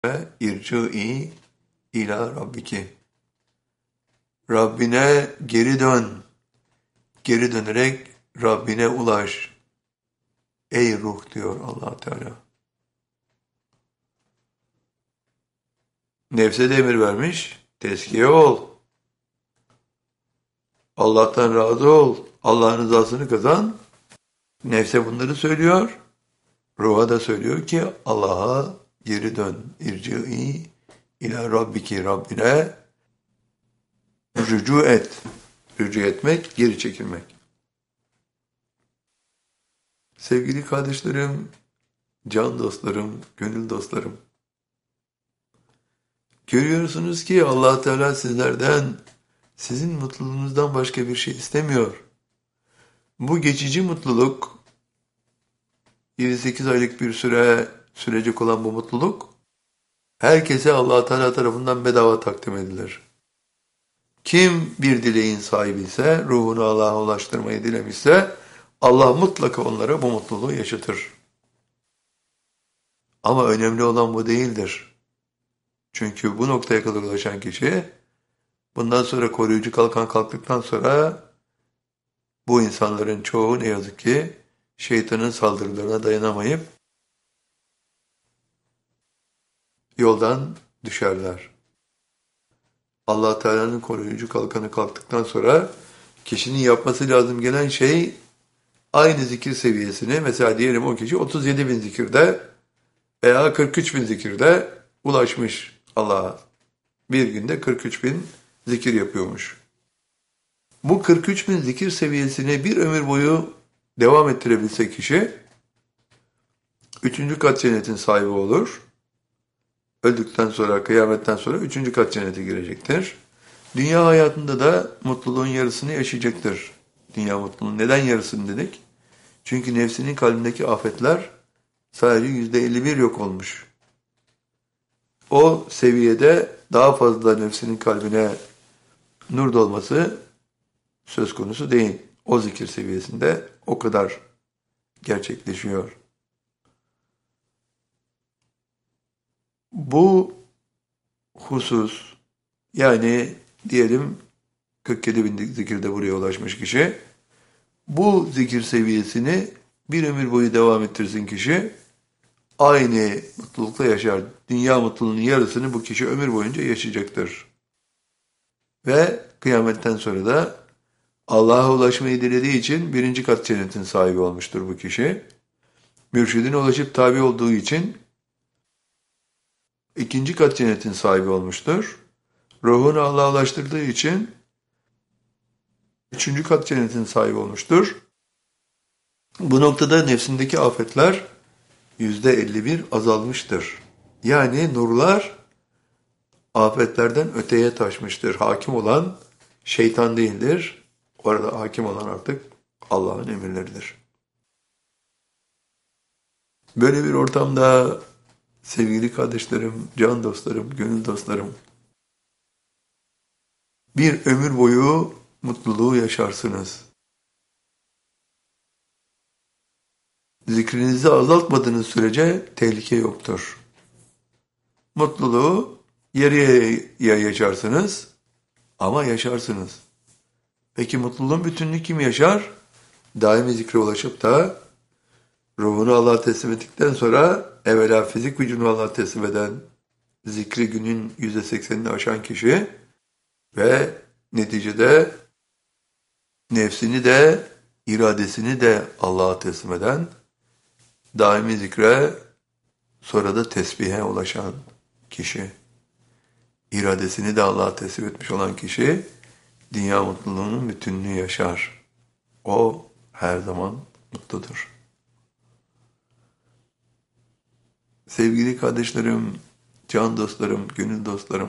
ve irci'i ila rabbiki. Rabbine geri dön. Geri dönerek Rabbine ulaş. Ey ruh diyor Allah Teala. Nefse de emir vermiş. Tezkiye ol. Allah'tan razı ol. Allah'ın rızasını kazan. Nefse bunları söylüyor. Ruha da söylüyor ki Allah'a geri dön. İrci'i ila rabbiki. Rabbine rücu et. Rücu etmek, geri çekilmek. Sevgili kardeşlerim, can dostlarım, gönül dostlarım. Görüyorsunuz ki Allah Teala sizlerden, sizin mutluluğunuzdan başka bir şey istemiyor. Bu geçici mutluluk, 7-8 aylık bir sürecek olan bu mutluluk, herkese Allah Teala tarafından bedava takdim edilir. Kim bir dileğin sahibi ise, ruhunu Allah'a ulaştırmayı dilemişse, Allah mutlaka onlara bu mutluluğu yaşatır. Ama önemli olan bu değildir. Çünkü bu noktaya kadar ulaşan kişi, bundan sonra koruyucu kalkan kalktıktan sonra, bu insanların çoğu ne yazık ki, şeytanın saldırılarına dayanamayıp, yoldan düşerler. Allah Teala'nın koruyucu kalkanı kalktıktan sonra, kişinin yapması lazım gelen şey, aynı zikir seviyesini, mesela diyelim o kişi 37 bin zikirde veya 43 bin zikirde ulaşmış Allah'a. Bir günde 43 bin zikir yapıyormuş. Bu 43 bin zikir seviyesine bir ömür boyu devam ettirebilse kişi, 3. kat cennetin sahibi olur. Öldükten sonra, kıyametten sonra 3. kat cennete girecektir. Dünya hayatında da mutluluğun yarısını yaşayacaktır. Dünya mutluluğun neden yarısını dedik? Çünkü nefsinin kalbindeki afetler sadece %51 yok olmuş. O seviyede daha fazla nefsinin kalbine nur dolması söz konusu değil. O zikir seviyesinde o kadar gerçekleşiyor. Bu husus, yani diyelim 47 bin zikirde buraya ulaşmış kişi, bu zikir seviyesini bir ömür boyu devam ettirsin kişi, aynı mutlulukla yaşar. Dünya mutluluğunun yarısını bu kişi ömür boyunca yaşayacaktır. Ve kıyametten sonra da Allah'a ulaşmayı dilediği için 1. kat cennetin sahibi olmuştur bu kişi. Mürşidine ulaşıp tabi olduğu için 2. kat cennetin sahibi olmuştur. Ruhunu Allah'a ulaştırdığı için 3. kat cennetin sahibi olmuştur. Bu noktada nefsindeki afetler %51 azalmıştır. Yani nurlar afetlerden öteye taşmıştır. Hakim olan şeytan değildir. Orada hakim olan artık Allah'ın emirleridir. Böyle bir ortamda sevgili kardeşlerim, can dostlarım, gönül dostlarım, bir ömür boyu mutluluğu yaşarsınız. Zikrinizi azaltmadığınız sürece tehlike yoktur. Mutluluğu yarıya yaşarsınız ama yaşarsınız. Peki mutluluğun bütününü kim yaşar? Daimi zikre ulaşıp da ruhunu Allah'a teslim ettikten sonra evvela fizik vücudunu Allah'a teslim eden, zikri günün %80'ini aşan kişi ve neticede nefsini de iradesini de Allah'a teslim eden, daimi zikre sonra da tesbihe ulaşan kişi, iradesini de Allah'a teslim etmiş olan kişi, dünya mutluluğunun bütününü yaşar. O her zaman mutludur. Sevgili kardeşlerim, can dostlarım, gönül dostlarım,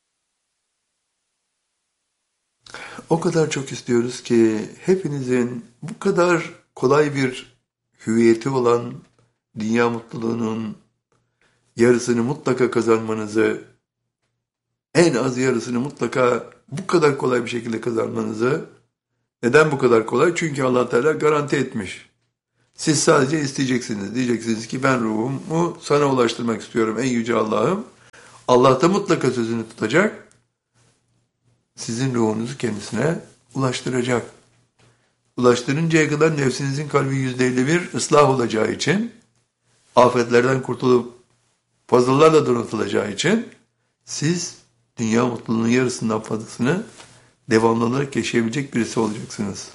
o kadar çok istiyoruz ki hepinizin bu kadar kolay bir hüviyeti olan dünya mutluluğunun yarısını mutlaka kazanmanızı, en az yarısını mutlaka bu kadar kolay bir şekilde kazanmanızı. Neden bu kadar kolay? Çünkü Allah Teala garanti etmiş. Siz sadece isteyeceksiniz. Diyeceksiniz ki ben ruhumu sana ulaştırmak istiyorum ey yüce Allah'ım. Allah da mutlaka sözünü tutacak. Sizin ruhunuzu kendisine ulaştıracak. Ulaştırıncaya kadar nefsinizin kalbi %51 ıslah olacağı için, afetlerden kurtulup fazlalarla donatılacağı için siz dünya mutluluğunun yarısından fazlasını devamlı olarak yaşayabilecek birisi olacaksınız.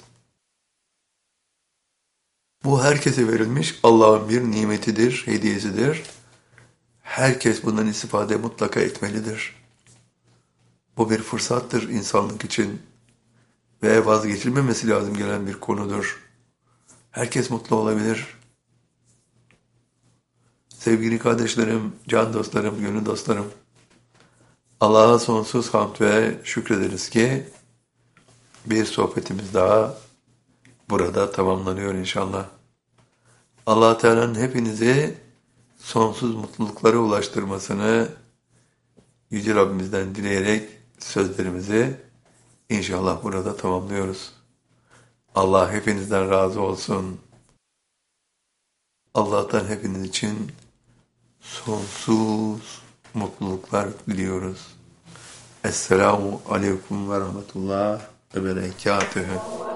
Bu herkese verilmiş Allah'ın bir nimetidir, hediyesidir. Herkes bundan istifade mutlaka etmelidir. Bu bir fırsattır insanlık için ve vazgeçilmemesi lazım gelen bir konudur. Herkes mutlu olabilir. Sevgili kardeşlerim, can dostlarım, gönül dostlarım, Allah'a sonsuz hamd ve şükrederiz ki bir sohbetimiz daha burada tamamlanıyor inşallah. Allah Teala'nın hepinizi sonsuz mutluluklara ulaştırmasını Yüce Rabbimizden dileyerek sözlerimizi inşallah burada tamamlıyoruz. Allah hepinizden razı olsun. Allah'tan hepiniz için sonsuz mutluluklar diliyoruz. Esselamu Aleyküm ve Rahmetullah ve Berekatühü.